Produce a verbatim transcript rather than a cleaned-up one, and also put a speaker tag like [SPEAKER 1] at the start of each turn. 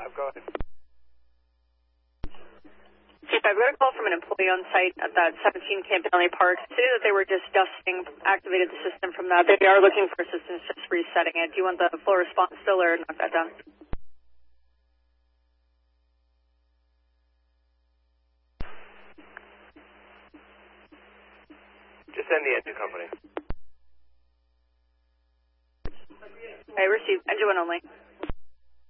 [SPEAKER 1] five, go ahead.
[SPEAKER 2] Chief, I've got a call from an employee on site at that seventeen Campanile Park. Say that they were just dusting, activated the system from that. They are looking for assistance just resetting it. Do you want the full response still or knock that down?
[SPEAKER 1] Just send the engine company.
[SPEAKER 2] I received engine one only.